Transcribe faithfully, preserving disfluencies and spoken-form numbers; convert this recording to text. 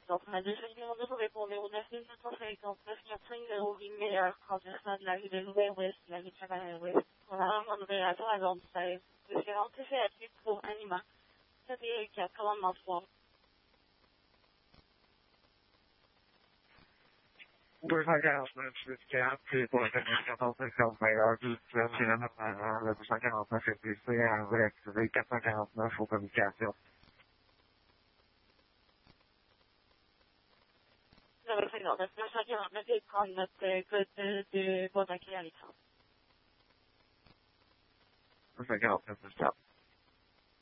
On a déjà demandé de répondre au neuf mille sept cent cinquante-neuf Catherine de Roubaix Meilleur, transversal de la rue de l'Ouest-Ouest, la rue de Chabanel-Ouest. On a un modérateur à zone seize. Je suis rentré chez la suite pour Anima. sept et quatre, commandement trois. deux cent quarante-neuf, huit quatre, c'est pour la quatorze cinquante meilleur du système, c'est la même erreur, le deux cent quarante-neuf F P C à réactiver quatre cent quarante-neuf aux communications. neuf cent quarante-neuf et prendre notre code de bon accueil à l'écran. deux cent quarante-neuf, huit quatre.